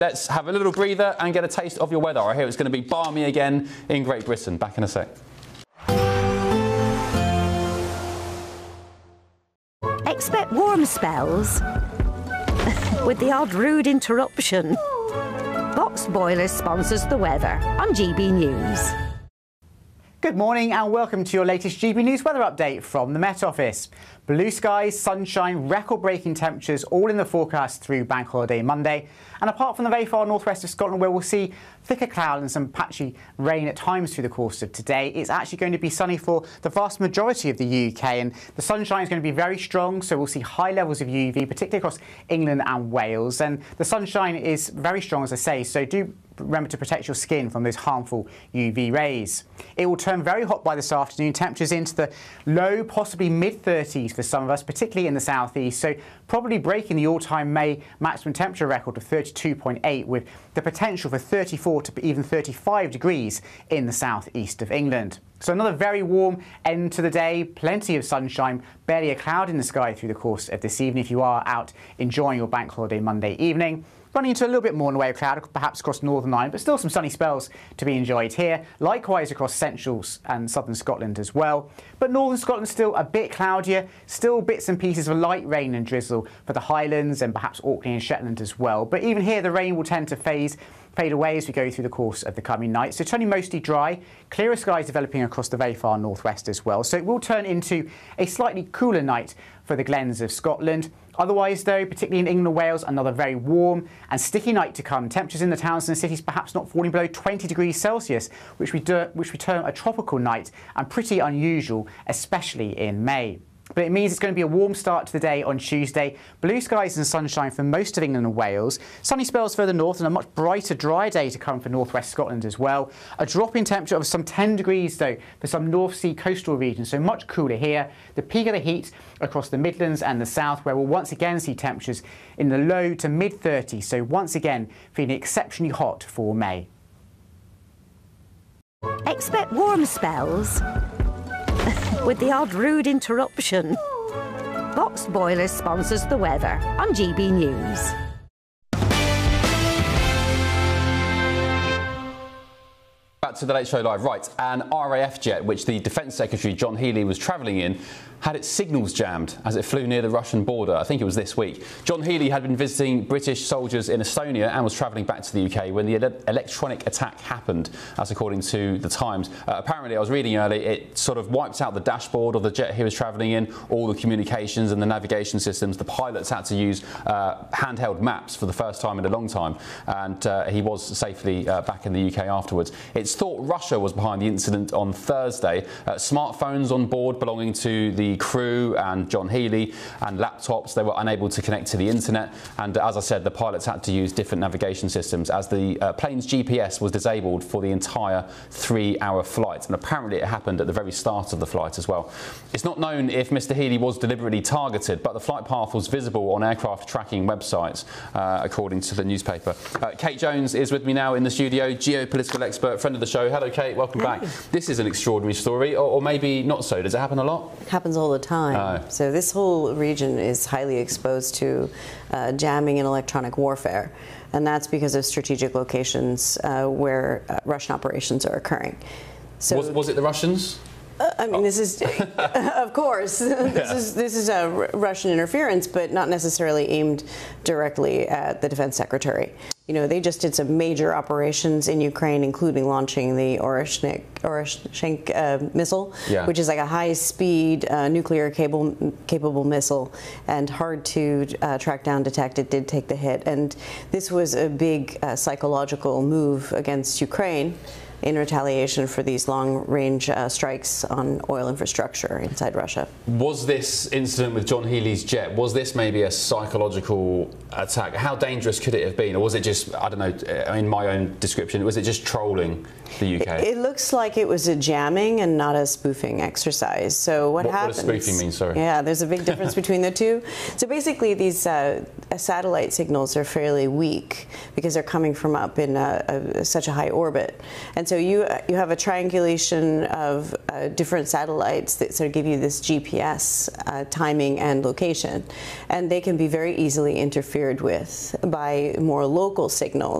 Let's have a little breather and get a taste of your weather. I hear it's going to be balmy again in Great Britain. Back in a sec. Expect warm spells with the odd rude interruption. Box Boilers sponsors the weather on GB News. Good morning and welcome to your latest GB News weather update from the Met Office. Blue skies, sunshine, record-breaking temperatures all in the forecast through Bank Holiday Monday. And apart from the very far northwest of Scotland where we'll see thicker cloud and some patchy rain at times through the course of today, it's actually going to be sunny for the vast majority of the UK, and the sunshine is going to be very strong, so we'll see high levels of UV, particularly across England and Wales. And the sunshine is very strong, as I say, so do remember to protect your skin from those harmful UV rays. It will turn very hot by this afternoon, temperatures into the low, possibly mid-30s for some of us, particularly in the southeast, so probably breaking the all-time May maximum temperature record of 32.8, with the potential for 34 to even 35 degrees in the southeast of England. So another very warm end to the day, plenty of sunshine, barely a cloud in the sky through the course of this evening if you are out enjoying your Bank Holiday Monday evening. Running into a little bit more in the way of cloud, perhaps across Northern Ireland, but still some sunny spells to be enjoyed here. Likewise across central and southern Scotland as well. But northern Scotland still a bit cloudier, still bits and pieces of light rain and drizzle for the Highlands and perhaps Orkney and Shetland as well. But even here the rain will tend to fade away as we go through the course of the coming night. So turning mostly dry, clearer skies developing across the very far northwest as well. So it will turn into a slightly cooler night for the glens of Scotland. Otherwise though, particularly in England and Wales, another very warm and sticky night to come. Temperatures in the towns and cities perhaps not falling below 20 degrees Celsius, which we term a tropical night and pretty unusual, especially in May. But it means it's going to be a warm start to the day on Tuesday. Blue skies and sunshine for most of England and Wales. Sunny spells further north and a much brighter, dry day to come for northwest Scotland as well. A drop in temperature of some 10 degrees though for some North Sea coastal regions, so much cooler here. The peak of the heat across the Midlands and the south, where we'll once again see temperatures in the low to mid-30s, so once again feeling exceptionally hot for May. Expect warm spells with the odd rude interruption. Box Boilers sponsors the weather on GB News. Back to the Late Show Live. Right, an RAF jet, which the Defence Secretary John Healey was travelling in, had its signals jammed as it flew near the Russian border. I think it was this week. John Healey had been visiting British soldiers in Estonia and was travelling back to the UK when the electronic attack happened, that's according to The Times. Apparently, I was reading earlier, it sort of wiped out the dashboard of the jet he was travelling in, all the communications and the navigation systems. The pilots had to use handheld maps for the first time in a long time, and he was safely back in the UK afterwards. It's thought Russia was behind the incident on Thursday. Smartphones on board belonging to the crew and John Healey and laptops, they were unable to connect to the internet, and as I said, the pilots had to use different navigation systems as the plane's GPS was disabled for the entire 3-hour flight, and apparently it happened at the very start of the flight as well. It's not known if Mr. Healey was deliberately targeted, but the flight path was visible on aircraft tracking websites, according to the newspaper. Kate Jones is with me now in the studio, geopolitical expert, friend of the show. Hello Kate, welcome back. This is an extraordinary story, or maybe not so. Does it happen a lot? It happens all the time. So this whole region is highly exposed to jamming and electronic warfare, and that's because of strategic locations where Russian operations are occurring. So was it the Russians? I mean, this is, of course, this is a Russian interference, but not necessarily aimed directly at the defense secretary. You know, they just did some major operations in Ukraine, including launching the Oreshnik missile, which is like a high-speed nuclear-capable missile, and hard to track down, detect. It did take the hit, and this was a big psychological move against Ukraine in retaliation for these long-range strikes on oil infrastructure inside Russia. Was this incident with John Healey's jet, was this maybe a psychological attack? How dangerous could it have been? Or was it just, I don't know, in my own description, was it just trolling the UK? It looks like it was a jamming and not a spoofing exercise. So what happens? What does spoofing mean, sorry? Yeah, there's a big difference between the two. So basically these satellite signals are fairly weak because they're coming from up in such a high orbit. And so you have a triangulation of different satellites that sort of give you this GPS timing and location. And they can be very easily interfered with by more local signals.